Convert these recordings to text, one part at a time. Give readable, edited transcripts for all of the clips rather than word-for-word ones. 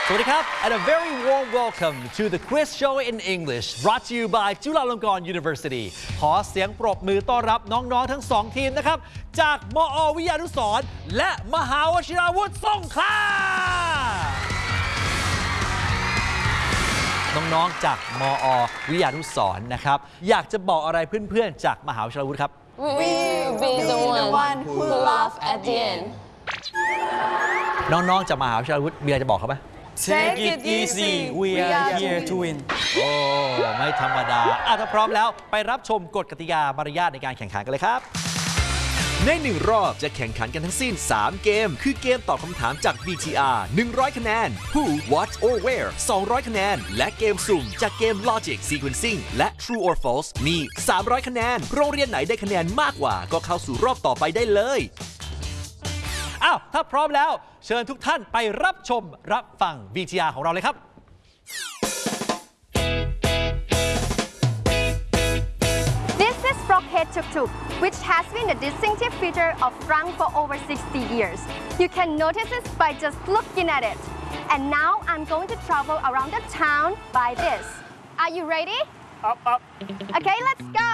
สวัสดีครับ and a very warm welcome to the quiz show in English brought to you by จุฬาลงกรณ์ University ขอเสียงปรบมือต้อนรับน้องๆทั้งสองทีมนะครับจากมอ.วิทยานุสรณ์และมหาวชิราวุธสงขลาน้องๆจากมอ.วิทยานุสรณ์นะครับอยากจะบอกอะไรเพื่อนๆจากมหาวชิราวุธครับ We'll be the one who laugh at the end น้องๆจากมหาวิทยาลัยวุฒิมีอะไรจะบอกเขาไหม Take it easy we are here to win โอ้ไม่ธรรมดาถ้าพร้อมแล้วไปรับชมกฎกติกามารยาทในการแข่งขันกันเลยครับใน1รอบจะแข่งขันกันทั้งสิ้น3เกมคือเกมตอบคำถามจาก VTR 100 คะแนน Who What or Where 200 คะแนนและเกมสุ่มจากเกม Logic Sequencing และ True or False มี300 คะแนนโรงเรียนไหนได้คะแนนมากกว่าก็เข้าสู่รอบต่อไปได้เลยถ้าพร้อมแล้วเชิญทุกท่านไปรับชมรับฟัง VTR ของเราเลยครับ This is Froghead Tuk Tuk, which has been a distinctive feature of Trang for over 60 years. You can notice it by just looking at it. And now I'm going to travel around the town by this. Are you ready? Up. Okay, let's go.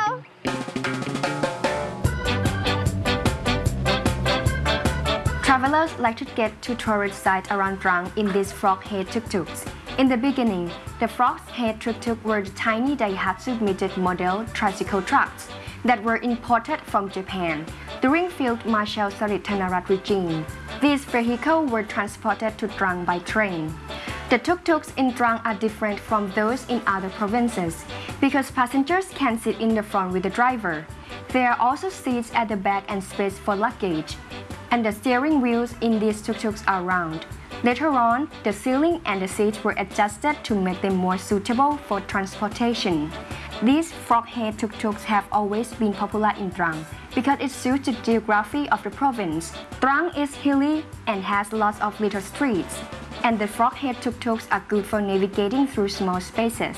Travelers like to get to tourist sites around Trang in these frog-head tuk-tuks. In the beginning, the frog-head tuk-tuk were the tiny Daihatsu limited model tricycle trucks that were imported from Japan during Field Marshal Sarit Thanarat regime. These vehicles were transported to Trang by train. The tuk-tuks in Trang are different from those in other provinces because passengers can sit in the front with the driver. There are also seats at the back and space for luggage. And the steering wheels in these tuk-tuks are round. Later on, the ceiling and the seats were adjusted to make them more suitable for transportation. These frog-head tuk-tuks have always been popular in Trang because it suits the geography of the province. Trang is hilly and has lots of little streets, and the frog-head tuk-tuks are good for navigating through small spaces.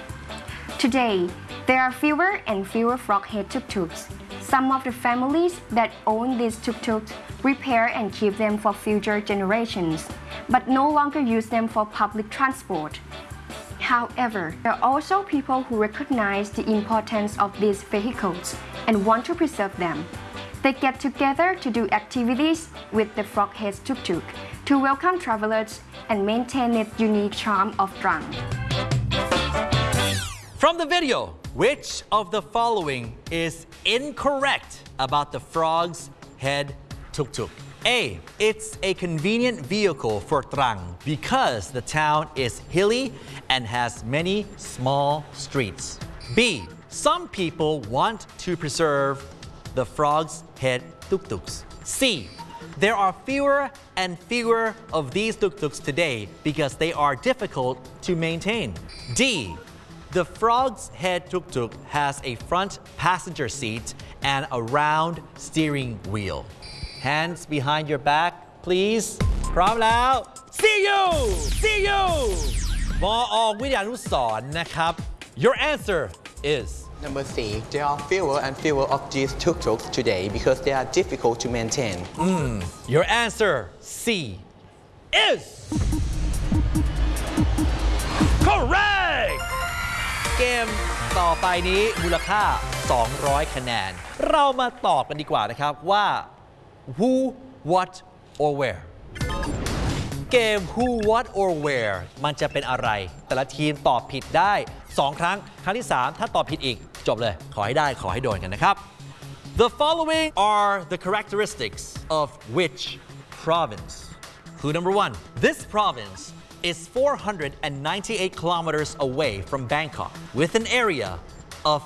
Today, there are fewer and fewer frog-head tuk-tuks. Some of the families that own these tuk-tuks repair and keep them for future generations, but no longer use them for public transport. However, there are also people who recognize the importance of these vehicles and want to preserve them. They get together to do activities with the frog-head tuk-tuk to welcome travelers and maintain its unique charm of Trang. From the video, which of the following is incorrect about the frog's head tuk-tuk? A. It's a convenient vehicle for Trang because the town is hilly and has many small streets. B. Some people want to preserve the frog's head tuk-tuks. C. There are fewer and fewer of these tuk-tuks today because they are difficult to maintain. D. The frog's head tuk-tuk has a front passenger seat and a round steering wheel. Hands behind your back, please. พร้อมแล้ว See you มอ.วิทยานุสรณ์นะครับ Your answer is Number C. There are fewer and fewer of these tuk-tuks today because they are difficult to maintain. Your answer C is correct เกมต่อไปนี้มูลค่า200 คะแนนเรามาตอบกันดีกว่านะครับว่า Who What or Where เกม Who What or Where มันจะเป็นอะไรแต่ละทีมตอบผิดได้2 ครั้งครั้งที่ 3 ถ้าตอบผิดอีกจบเลยขอให้ได้ขอให้โดนกันนะครับ The following are the characteristics of which province? Clue number 1. This province is 498 kilometers away from Bangkok with an area of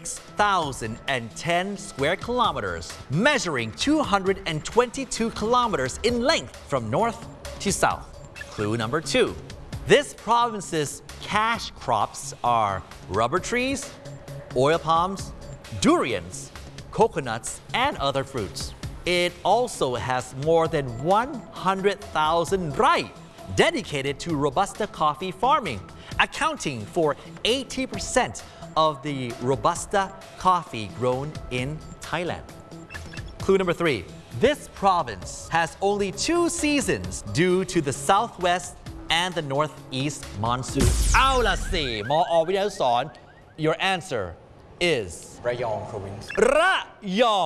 6,010 square kilometers, measuring 222 kilometers in length from north to south. Clue number 2. This province's cash crops are rubber trees, oil palms, durians, coconuts, and other fruits. It also has more than 100,000 rai dedicated to Robusta coffee farming, accounting for 80% of the Robusta coffee grown in Thailand. Clue number 3. This province has only 2 seasons due to the southwest and the northeast monsoon เอาล่ะสิมอวิทยานุสรณ์ your answer is ระยอง province ระยอง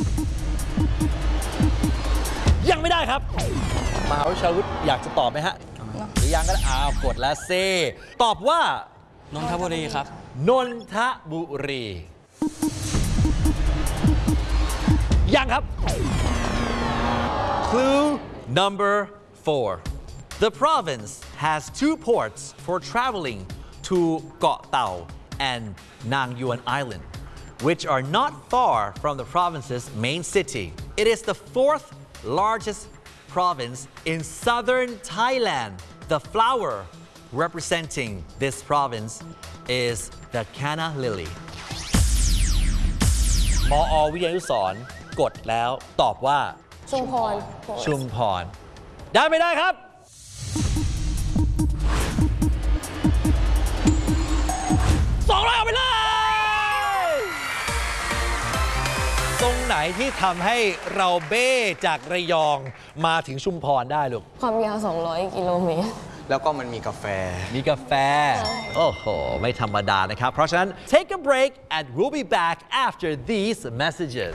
ยังไม่ได้ครับมหาวิทยาลัยอยากจะตอบไหมฮะหรือยังก็ได้กดแล้วเซตอบว่านนทบุรีครับนนทบุรียังครับ Clue number 4 The province has 2 ports for traveling to Got Tao and Nang Yuan Island, which are not far from the province's main city. It is the 4th largest province in southern Thailand. The flower representing this province is the Canna lily. มอวิทยานุสรณ์กดแล้วตอบว่าชุมพรชุมพร ได้ไม่ได้ครับ 200 เอาไปเลย ตรงไหนที่ทำให้เราเบ้จากระยองมาถึงชุมพรได้ลูกความยาว 200 กิโลเมตรแล้วก็มันมีกาแฟมีกาแฟ โอ้โห ไม่ธรรมดานะครับ เพราะฉะนั้น take a break and we'll be back after these messages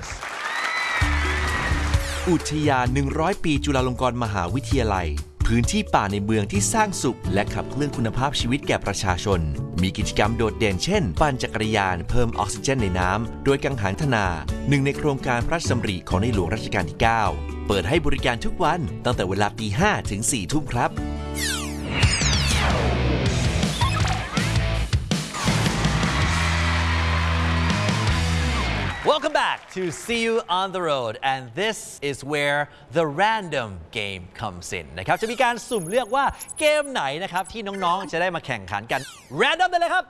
อุทยาน 100 ปีจุฬาลงกรณ์มหาวิทยาลัย พื้นที่ป่าในเมืองที่สร้างสุขและขับเคลื่อนคุณภาพชีวิตแก่ประชาชน มีกิจกรรมโดดเด่นเช่น ปั่นจักรยานเพิ่มออกซิเจนในน้ำ โดยกังหันธนา หนึ่งในโครงการพระราชดำริของในหลวงรัชกาลที่ 9 เปิดให้บริการทุกวันตั้งแต่เวลาตี 5 ถึง 4 ทุ่มครับ Welcome back to See You on the Road and this is where the random game comes in นะครับจะมีการสุ่มเลือกว่าเกมไหนนะครับที่น้องๆจะได้มาแข่งขันกัน random ได้เลยครับ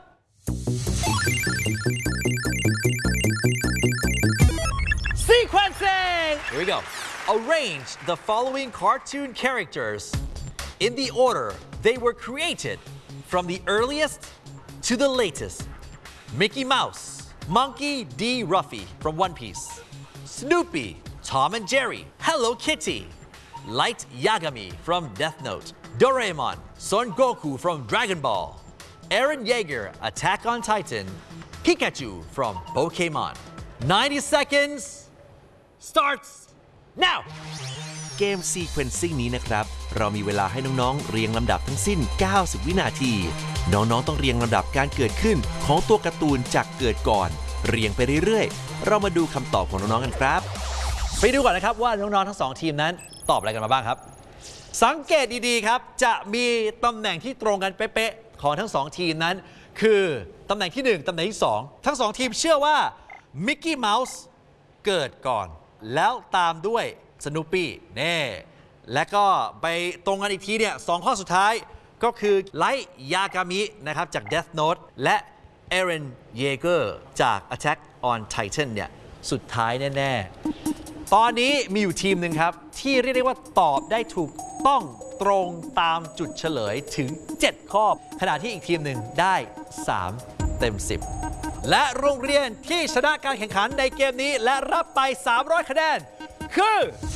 Sequencing here we go arrange the following cartoon characters in the order they were created from the earliest to the latest Mickey Mouse Monkey D. Ruffy from One Piece, Snoopy, Tom and Jerry, Hello Kitty, Light Yagami from Death Note, Doraemon, Son Goku from Dragon Ball, Eren Yeager, Attack on Titan, Pikachu from Pokémon. 90 seconds starts now. เกม Sequencing นี้นะครับเรามีเวลาให้น้องๆเรียงลำดับทั้งสิ้น 90 วินาทีน้องๆต้องเรียงลำดับการเกิดขึ้นของตัวการ์ตูนจากเกิดก่อนเรียงไปเรื่อยๆเรามาดูคำตอบของน้องๆกันครับไปดูก่อนนะครับว่าน้องๆทั้ง2ทีมนั้นตอบอะไรกันมาบ้างครับสังเกตดีๆครับจะมีตำแหน่งที่ตรงกันเป๊ะๆของทั้ง2ทีมนั้นคือตำแหน่งที่1ตำแหน่งที่2ทั้ง2ทีมเชื่อว่ามิกกี้เมาส์เกิดก่อนแล้วตามด้วยสนูปี้เน่และก็ไปตรงกันอีกทีเนี่ย2ข้อสุดท้ายก็คือไลท์ยากามินะครับจาก Death Note และเอเรนเยเกอร์จาก Attack on Titan เนี่ยสุดท้ายแน่ๆตอนนี้มีอยู่ทีมหนึ่งครับที่เรียกได้ว่าตอบได้ถูกต้องตรงตามจุดเฉลยถึง7ข้อขณะที่อีกทีมหนึ่งได้3เต็ม10และโรงเรียนที่ชนะการแข่งขันในเกมนี้และรับไป300คะแนนคือ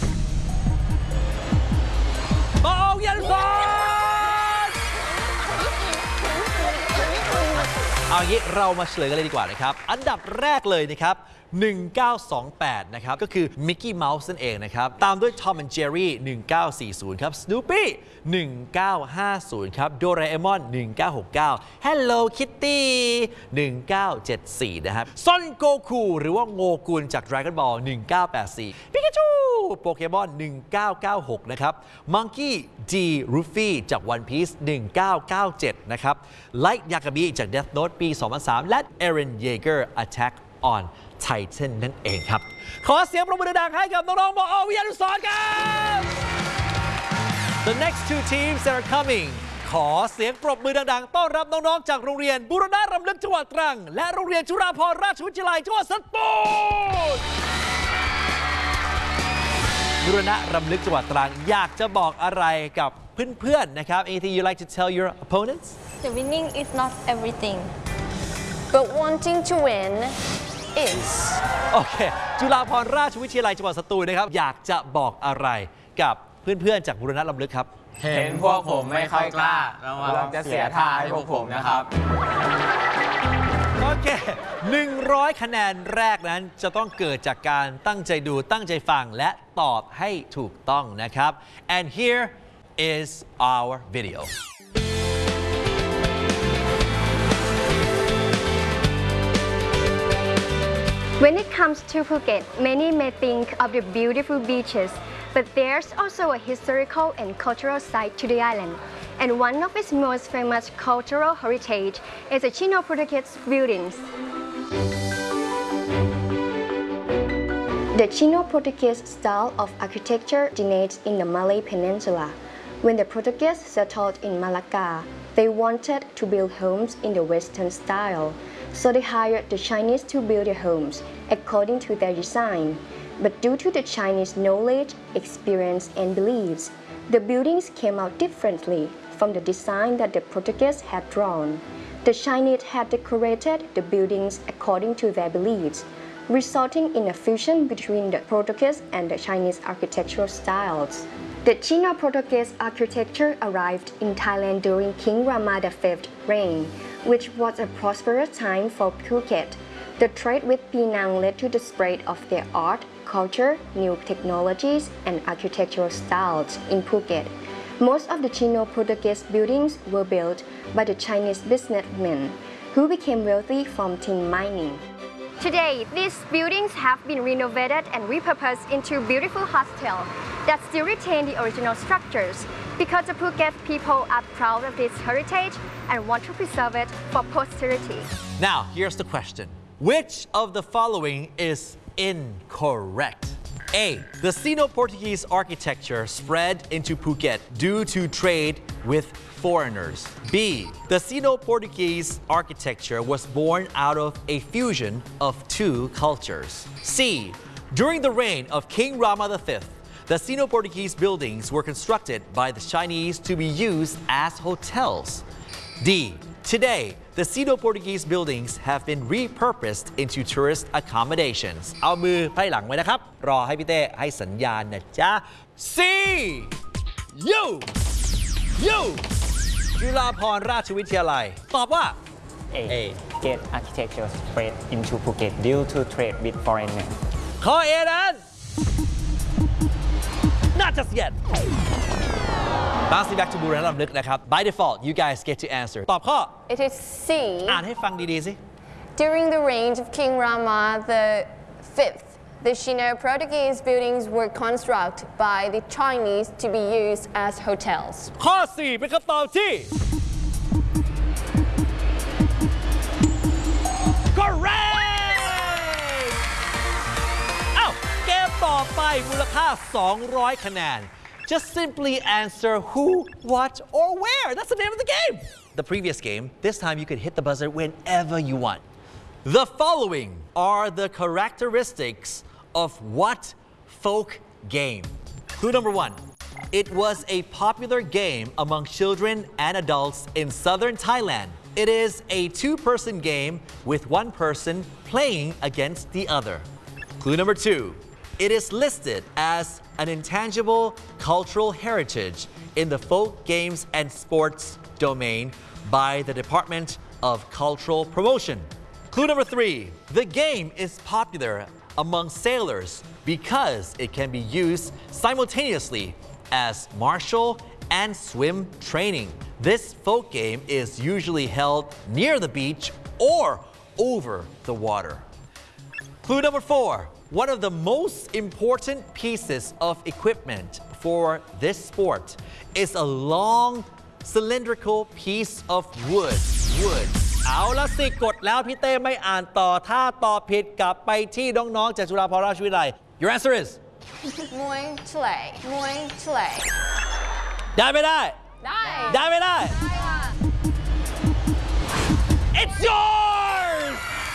มอวิทยานุสรณ์เอางี้เรามาเฉลยกันเลยดีกว่านะครับอันดับแรกเลยนะครับ1928นะครับก็คือมิกกี้เมาส์นั่นเองนะครับตามด้วย Tom and Jerry 1940ครับ Snoopy 1950ครับ Doraemon 1969 Hello Kitty 1974นะครับซอนโกคูหรือว่าโงกุลจาก Dragon Ball 1984 Pikachu โปเกมอน1996นะครับ Monkey D. Ruffy จาก One Piece 1997นะครับ Light Yagami จาก Death Note ปี 2003 และ Eren Yeager Attack on Titan นั่นเองครับขอเสียงปรบมือดังๆให้กับน้องๆมอวิทยานุสรณ์ครับ The next two teams that are coming ขอเสียงปรบมือดังๆต้อนรับน้องๆจากโรงเรียนบูรณะรำลึกจังหวัดตรังและโรงเรียนจุฬาภรณราชวิทยาลัยจังหวัดสตูลบูรณะรำลึกจังหวัดตรังอยากจะบอกอะไรกับเพื่อนๆนะครับ Anything you like to tell your opponents? The winning is not everything but wanting to win is โอเคจุฬาภรณราชวิทยาลัยจังหวัดสตูลนะครับอยากจะบอกอะไรกับเพื่อนๆจากบูรณะรำลึกครับเห็นพวกผมไม่ค่อยกล้าเราจะเสียท่าให้พวกผมนะครับโอเค 100 คะแนนแรกนั้นจะต้องเกิดจากการตั้งใจดูตั้งใจฟังและตอบให้ถูกต้องนะครับ and here is our video When it comes to Phuket, many may think of the beautiful beaches, but there's also a historical and cultural side to the island. And one of its most famous cultural heritage is the Chino-Portuguese buildings. The Chino-Portuguese style of architecture originates in the Malay Peninsula. When the Portuguese settled in Malacca, they wanted to build homes in the Western style. So they hired the Chinese to build their homes according to their design. But due to the Chinese knowledge, experience, and beliefs, the buildings came out differently from the design that the Portuguese had drawn. The Chinese had decorated the buildings according to their beliefs, resulting in a fusion between the Portuguese and the Chinese architectural styles. The Chino-Portuguese architecture arrived in Thailand during King Rama V's reign, which was a prosperous time for Phuket. The trade with Penang led to the spread of their art, culture, new technologies, and architectural styles in Phuket. Most of the Chino-Portuguese buildings were built by the Chinese businessmen, who became wealthy from tin mining. Today, these buildings have been renovated and repurposed into beautiful hostels that still retain the original structures because the Phuket people are proud of this heritage and want to preserve it for posterity. Now, here's the question. Which of the following is incorrect? A. The Sino-Portuguese architecture spread into Phuket due to trade with foreigners. B. The Sino-Portuguese architecture was born out of a fusion of two cultures. C. During the reign of King Rama V, the Sino-Portuguese buildings were constructed by the Chinese to be used as hotels. D. Today, the Sino-Portuguese buildings have been repurposed into tourist accommodations. เอามือไพ่หลังไว้นะครับ รอให้พี่เต้ให้สัญญาณนะจ๊ะ C. You จุฬาภรณราชวิทยาลัยตอบว่า A. Gate architecture spread into Phuket due to trade with foreigners. ข้อ A นั้น Not just yet. Bouncing back to บูรณะรำลึกนะครับ By default, you guys get to answer. ตอบข้อ It is C. อ่านให้ฟังดีๆสิ During the reign of King Rama V, the Sino-Portuguese buildings were constructed by the Chinese to be used as hotels. ข้อ 4 เป็นคำตอบที่ Correct เอ้าเกมต่อไปมูลค่า 200 คะแนน Just simply answer who, what, or where. That's the name of the game. The previous game, this time you could hit the buzzer whenever you want. The following are the characteristics of what folk game? Clue number 1. It was a popular game among children and adults in southern Thailand. It is a two-person game with one person playing against the other. Clue number 2. It is listed as an intangible cultural heritage in the folk games and sports domain by the Department of Cultural Promotion. Clue number 3. The game is popular among sailors because it can be used simultaneously as martial and swim training. This folk game is usually held near the beach or over the water. Clue number 4. One of the most important pieces of equipment for this sport is a long cylindrical piece of wood. เอาละสิกดแล้วพี่เต้ไม่อ่านต่อถ้าตอบผิดกลับไปที่น้องๆจากจุฬาภรณราชวิทยาลัย Your answer is Muay Thai. ได้ไม่ได้ได้ไม่ได้ค่ะ It's yours!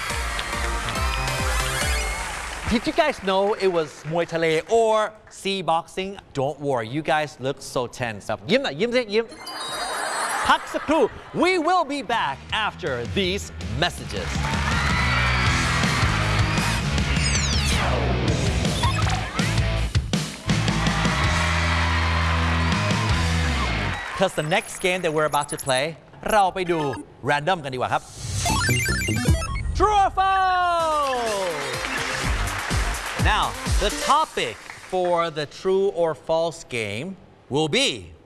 Did you guys know it was Muay Thai or sea boxing? Don't worry, you guys look so tense. ยิ้มหน่อยยิ้มสิยิ้มพักสักครู่ We will be back after these messages. because the next game that we're about to play เราไปดู random กันดีกว่าครับ True or false Now the topic for the true or false game will be